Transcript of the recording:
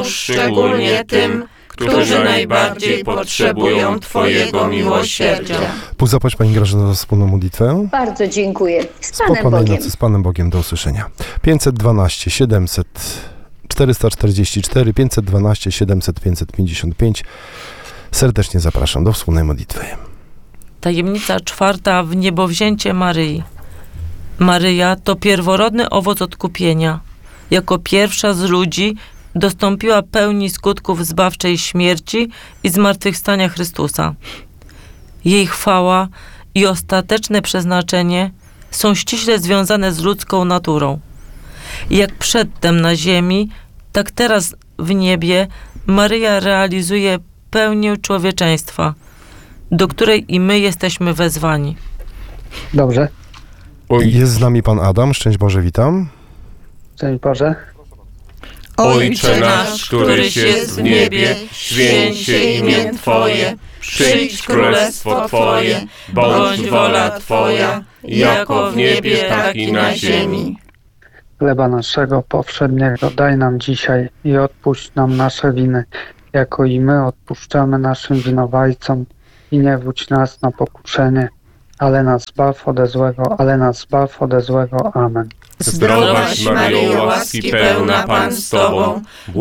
szczególnie tym, którzy najbardziej potrzebują Twojego miłosierdzia. Pół zapłać Pani Grażyna za wspólną modlitwę. Bardzo dziękuję. Z Panem Spokojnej Bogiem. nocy, z Panem Bogiem, do usłyszenia. 512 700 444, 512 700 555. Serdecznie zapraszam do wspólnej modlitwy. Tajemnica 4. Wniebowzięcie Maryi. Maryja to pierworodny owoc odkupienia. Jako pierwsza z ludzi dostąpiła pełni skutków zbawczej śmierci i zmartwychwstania Chrystusa. Jej chwała i ostateczne przeznaczenie są ściśle związane z ludzką naturą. Jak przedtem na ziemi, tak teraz w niebie Maryja realizuje pełnię człowieczeństwa, do której i my jesteśmy wezwani. Dobrze. Jest z nami Pan Adam. Szczęść Boże, witam. Szczęść Boże. Ojcze nasz, któryś jest w niebie, święć się imię Twoje, przyjdź królestwo Twoje, bądź wola Twoja, jako w niebie, tak i na ziemi. Chleba naszego powszedniego daj nam dzisiaj i odpuść nam nasze winy, jako i my odpuszczamy naszym winowajcom. I nie wódź nas na pokuszenie, ale nas zbaw ode złego. Amen. Zdrowaś Maryjo, łaski pełna Pan z Tobą,